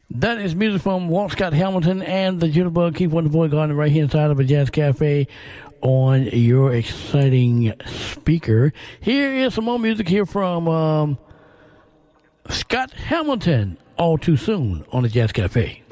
That is music from Walt Scott Hamilton and the Jitterbug. Keep on the Boy Garden right here inside of a Jazz Cafe on your exciting speaker. Here is some more music here from Scott Hamilton, All Too Soon on the Jazz Cafe.